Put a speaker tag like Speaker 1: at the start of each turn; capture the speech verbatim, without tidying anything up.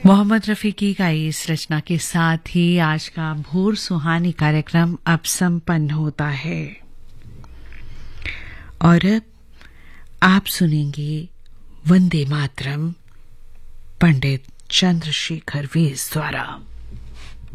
Speaker 1: मोहम्मद रफ़ी की गाई इस रचना के साथ ही आज का भोर सुहानी कार्यक्रम अब संपन्न होता है और अब आप सुनेंगे वंदे मातरम पंडित चंद्रशेखर व्यास द्वारा।